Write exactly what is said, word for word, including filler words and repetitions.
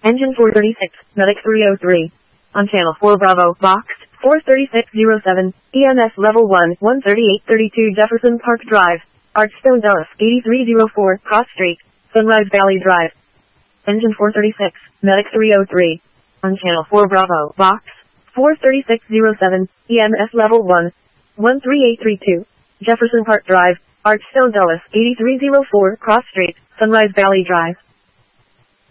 Engine four thirty-six, Medic three oh three. On channel four Bravo, box, four thirty-six oh seven, E M S level one, one thirty-eight thirty-two Jefferson Park Drive, Archstone Dallas, eighty-three oh four, Cross Street, Sunrise Valley Drive. Engine four thirty-six, Medic three oh three. On channel four Bravo, box, four thirty-six oh seven, E M S level one, one thirty-eight thirty-two, Jefferson Park Drive, Archstone Dallas, eighty-three oh four, Cross Street, Sunrise Valley Drive.